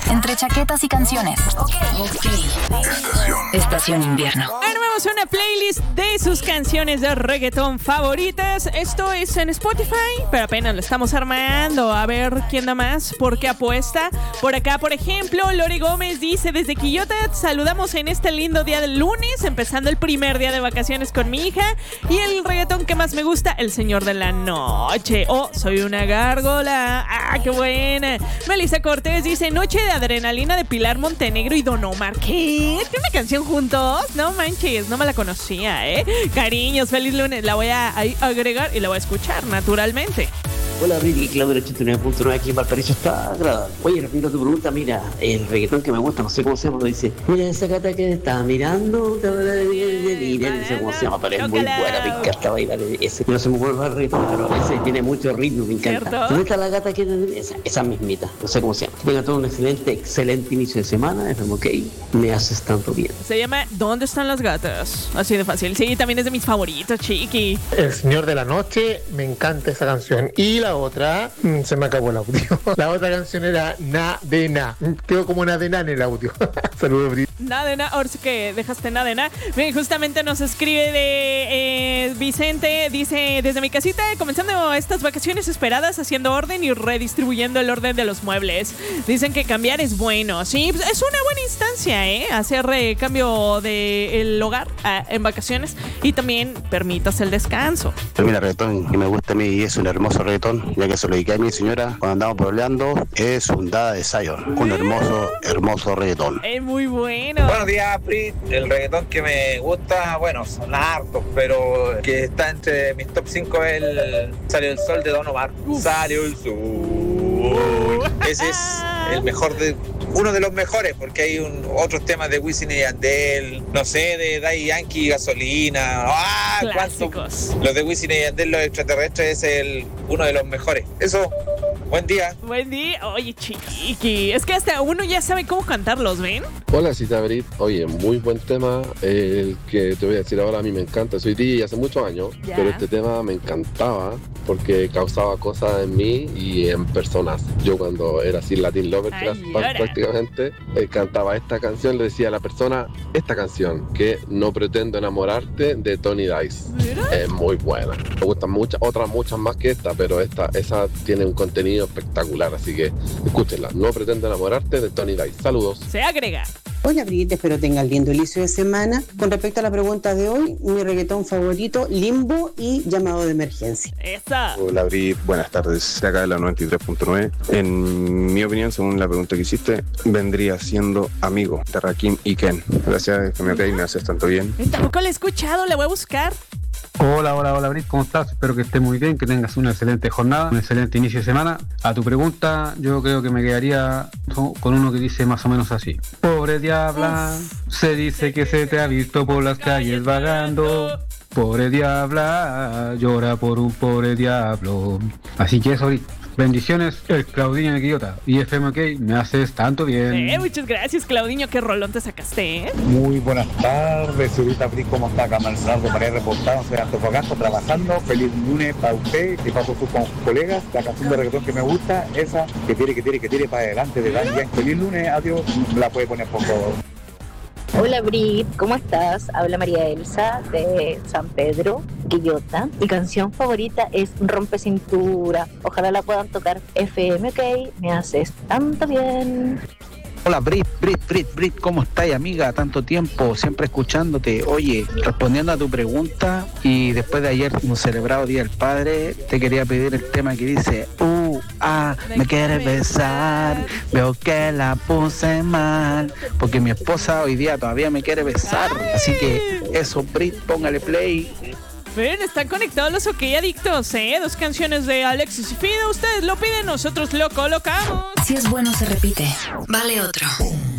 Entre chaquetas y canciones. Ok. Estación Invierno. Armamos una playlist de sus canciones de reggaetón favoritas. Esto es en Spotify, pero apenas lo estamos armando. A ver quién da más, por qué apuesta. Por acá, por ejemplo, Lori Gómez dice: desde Quillota saludamos en este lindo día del lunes, empezando el primer día de vacaciones con mi hija. Y el reggaetón que más me gusta, El Señor de la Noche. Oh, soy una gárgola. Ah, qué buena. Melissa Cortés dice: Noche de Adrenalina de Pilar Montenegro y Don Omar. ¿Qué? ¿Tiene una canción juntos? No manches, no me la conocía, Cariños, feliz lunes. La voy a agregar y la voy a escuchar, naturalmente. Hola, Ricky, Claudio 89.9 aquí en Valparaíso. Está agradable. Oye, repito tu pregunta. Mira, el reggaetón que me gusta, no sé cómo se llama, lo dice: mira esa gata que está mirando, no sé cómo se llama, pero es muy buena, me encanta bailar ese. No se me vuelve a ritmo, pero ese tiene mucho ritmo, me encanta. ¿Dónde está la gata que esa mismita? No sé cómo se llama. Tenga todo un excelente inicio de semana. FM OK, me haces tanto bien. Se llama ¿Dónde están las gatas? Así de fácil. Sí, también es de mis favoritos, chiqui. El Señor de la Noche, me encanta esa canción. Y la otra, se me acabó el audio. La otra canción era Na de Na. Quedó como Na de Na en el audio. Saludos, Brit. Na de Na, ahora sí que dejaste Na de Na. Bien, justamente nos escribe de Vicente, dice: desde mi casita, comenzando estas vacaciones esperadas, haciendo orden y redistribuyendo el orden de los muebles. Dicen que cambiar es bueno. Sí, pues es una buena instancia, hacer cambio del hogar en vacaciones, y también permitas el descanso. Mira, el reggaetón que me gusta a mí y es un hermoso reggaetón, ya que se lo dediqué a mi señora cuando andamos pololeando, es un Dada de Zion, un hermoso reggaetón. Es muy bueno. Buenos días, Prit. El reggaetón que me gusta, bueno, son hartos, pero que está entre mis top 5 es el Salió el Sol de Don Omar. Salió el Sol. Ese es el mejor uno de los mejores, porque hay otros temas de Wisin y Yandel, no sé, de Daddy Yankee, Gasolina. Clásicos. Los de Wisin y Yandel, Los Extraterrestres, es uno de los mejores. Eso. Buen día. Buen día. Oye, chiqui, es que hasta uno ya sabe cómo cantarlos, ¿ven? Hola, Cita Brit. Oye, muy buen tema. El que te voy a decir ahora a mí me encanta. Soy DJ hace muchos años, pero este tema me encantaba porque causaba cosas en mí y en personas. Yo cuando era así Latin Lover prácticamente, cantaba esta canción, le decía a la persona esta canción, que No Pretendo Enamorarte, de Tony Dice. Es muy buena. Me gustan muchas más que esta, pero esa tiene un contenido espectacular, así que escúchenla. No Pretendo Enamorarte, de Tony Dice. Saludos. Se agrega. Hola, Brigitte, espero tengan lindo inicio de semana. Con respecto a la pregunta de hoy, mi reggaetón favorito, Limbo y Llamado de Emergencia. ¡Esa! Hola, Brigitte, buenas tardes. De acá de la 93.9. En mi opinión, según la pregunta que hiciste, vendría siendo Amigo, de Rakim y Ken. Gracias, que me haces tanto bien. Tampoco la he escuchado, la voy a buscar. Hola, Brit, ¿cómo estás? Espero que estés muy bien, que tengas una excelente jornada, un excelente inicio de semana. A tu pregunta, yo creo que me quedaría con uno que dice más o menos así: pobre diabla, se dice que se te ha visto por las calles vagando. Pobre diabla, llora por un pobre diablo. Así que eso, Brit. Bendiciones, el Claudinho de Quillota y FM OK, me haces tanto bien. Muchas gracias, Claudinho, qué rolón te sacaste, Muy buenas tardes, señorita Brit, ¿cómo está? Camarada María reportado, soy Antofagasta, trabajando. Feliz lunes para usted y para sus colegas. La canción de reggaetón que me gusta, esa que tire para adelante de Daddy Yankee. Feliz lunes, adiós, me la puede poner por favor. Hola Brit, ¿cómo estás? Habla María Elsa de San Pedro, Quillota. Mi canción favorita es Rompe Cintura. Ojalá la puedan tocar. FM OK, me haces tanto bien. Hola Brit, ¿cómo estás, amiga? Tanto tiempo, siempre escuchándote. Oye, respondiendo a tu pregunta, y después de ayer un celebrado Día del Padre, te quería pedir el tema que dice me quiere besar, veo que la puse mal, porque mi esposa hoy día todavía me quiere besar. Así que eso, Brit, póngale play. Ven, están conectados los OK Adictos, Dos canciones de Alexis y Fido. Ustedes lo piden, nosotros lo colocamos. Si es bueno, se repite. Vale otro.